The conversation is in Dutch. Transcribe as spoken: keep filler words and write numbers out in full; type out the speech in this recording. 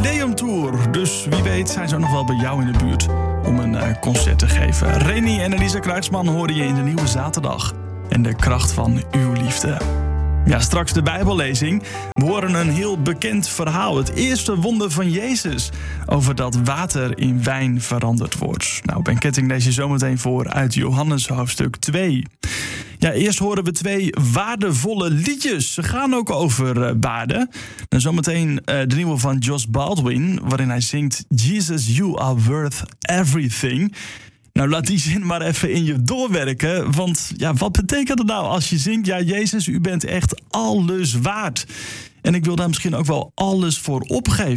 Trideum Tour. Dus wie weet zijn ze nog wel bij jou in de buurt om een uh, concert te geven. Reni en Elisa Kruijsman horen je in de Nieuwe Zaterdag. En de kracht van uw liefde. Ja, straks de Bijbellezing. We horen een heel bekend verhaal. Het eerste wonder van Jezus. Over dat water in wijn veranderd wordt. Nou, Ben Ketting lees je zometeen voor uit Johannes hoofdstuk twee. Ja, eerst horen we twee waardevolle liedjes. Ze gaan ook over uh, waarde. En zometeen uh, de nieuwe van Josh Baldwin, waarin hij zingt Jesus, you are worth everything. Nou, laat die zin maar even in je doorwerken. Want ja, wat betekent het nou als je zingt... ja, Jezus, u bent echt alles waard. En ik wil daar misschien ook wel alles voor opgeven.